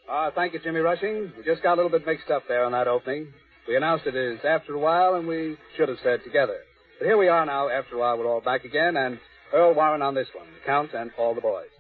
Thank you, Jimmy Rushing. We just got a little bit mixed up there on that opening. We announced it as After a While, and we should have said Together. But here we are now. After a while, we're all back again, and Earl Warren on this one, the Count and all the boys.